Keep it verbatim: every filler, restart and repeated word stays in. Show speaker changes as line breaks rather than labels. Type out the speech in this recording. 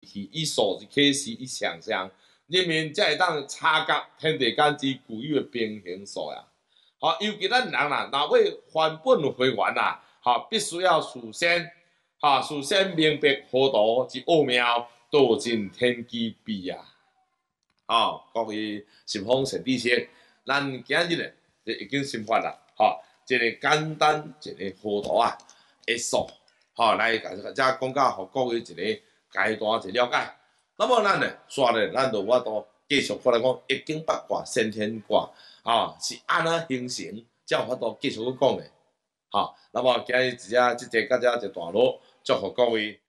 气，以数字开始，以想象，人民才会当察觉天地间之具有的平衡数呀。好，尤其咱人啦，若要返本回原啦，好，必须要事先，哈，事先明白河图之奥妙，道尽天机秘啊！哦，各位十方善知识，咱今日咧就已经深发啦，吼、一个简单一个河图啊，的数，吼、来甲遮讲到，互各位一个阶段一个了解。那么咱咧，煞咧，咱就我都继续过来讲易经八卦、先天卦。啊，是安怎形成，才有法度继续去讲的。好，那么今日只只即个到遮一段落，祝福各位。